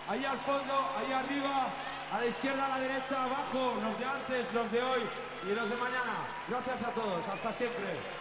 ahí al fondo, ahí arriba, a la izquierda, a la derecha, abajo, los de antes, los de hoy y los de mañana. Gracias a todos, hasta siempre.